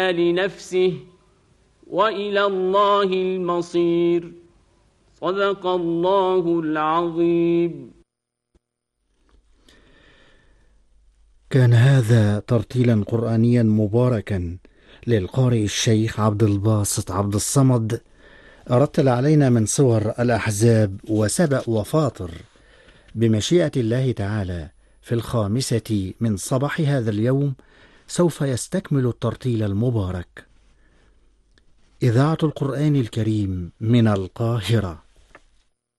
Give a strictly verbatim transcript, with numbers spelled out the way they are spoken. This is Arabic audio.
لنفسه وإلى الله المصير. صدق الله العظيم. كان هذا ترتيلا قرآنيا مباركا للقارئ الشيخ عبد الباسط عبد الصمد، رتل علينا من صور الأحزاب وسبأ وفاطر بمشيئة الله تعالى. في الخامسة من صباح هذا اليوم سوف يستكمل الترتيل المبارك إذاعة القرآن الكريم من القاهرة.